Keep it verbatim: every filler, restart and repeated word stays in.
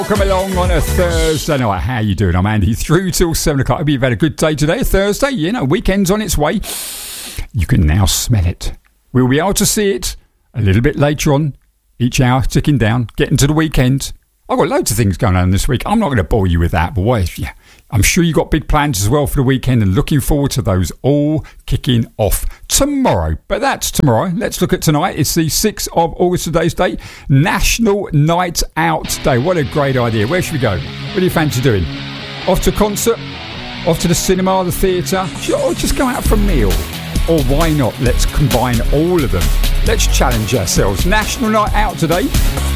Welcome along on a Thursday night. How you doing? I'm Andy. Through till seven o'clock. I hope you've had a good day today. Thursday, you know, weekend's on its way. You can now smell it. We'll be able to see it a little bit later on. Each hour ticking down, getting to the weekend. I've got loads of things going on this week. I'm not going to bore you with that, but what, yeah, I'm sure you've got big plans as well for the weekend and looking forward to those all kicking off tomorrow. But that's tomorrow. Let's look at tonight. It's the sixth of August, today's date. National Night Out Day. What a great idea. Where should we go? What do you fancy doing? Off to a concert? Off to the cinema, the theatre? Or just go out for a meal? Or why not? Let's combine all of them. Let's challenge ourselves. National Night Out today.